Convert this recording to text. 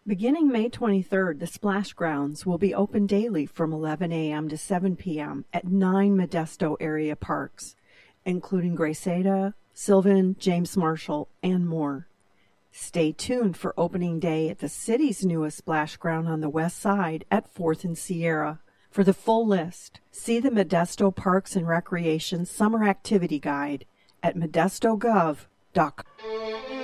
Beginning May 23rd, the Splash Grounds will be open daily from 11 a.m. to 7 p.m. at 9 Modesto area parks, including Graceada, Sylvan, James Marshall, and more. Stay tuned for opening day at the city's newest splash ground on the west side at 4th and Sierra. For the full list, see the Modesto Parks and Recreation Summer Activity Guide at modestogov.com.